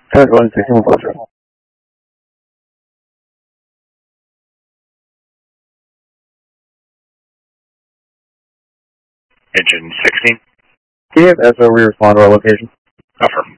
Going 16 closer. Engine 16. Can you have SOE respond to our location? Affirm.